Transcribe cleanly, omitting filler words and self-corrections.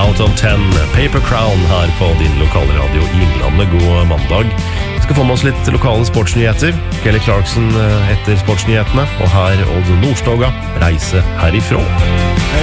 out of 10, Paper Crown her på din lokale radio i Innlandet. God mandag. Vi skal få med oss litt lokale sportsnyheter. Kelly Clarkson etter sportsnyhetene, og her Odd Nordstoga, reise herifra.